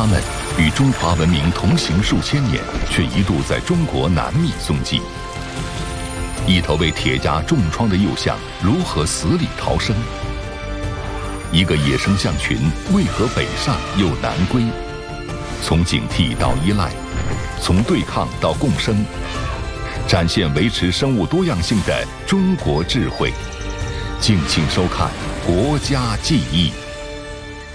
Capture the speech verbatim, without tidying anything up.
它们与中华文明同行数千年，却一度在中国难觅踪迹。一头为铁夹重创的幼象如何死里逃生？一个野生象群为何北上又南归？从警惕到依赖，从对抗到共生，展现维持生物多样性的中国智慧。敬请收看《国家记忆》。